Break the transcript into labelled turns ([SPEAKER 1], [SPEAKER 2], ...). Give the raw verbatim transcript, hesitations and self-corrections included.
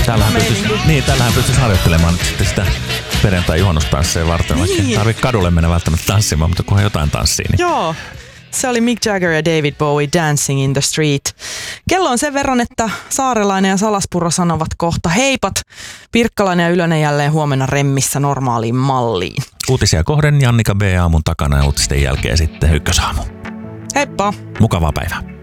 [SPEAKER 1] Täällähän pystyisi, niin, täällähän pystyisi harjoittelemaan nyt sitten sitä perjantai-juhannustansseja varten. Niin. Vaikka ei tarvitse kadulle mennä välttämättä tanssimaan, mutta kunhan jotain tanssii. Niin.
[SPEAKER 2] Joo. Se oli Mick Jagger ja David Bowie, Dancing in the Street. Kello on sen verran, että Saarelainen ja Salaspuro sanovat kohta heipat. Pirkkalainen ja Ylönen jälleen huomenna remmissä normaaliin malliin.
[SPEAKER 1] Uutisia kohden Jannika B. aamun takana ja uutisten jälkeen sitten Ykkösaamu.
[SPEAKER 2] Heippa!
[SPEAKER 1] Mukavaa päivää.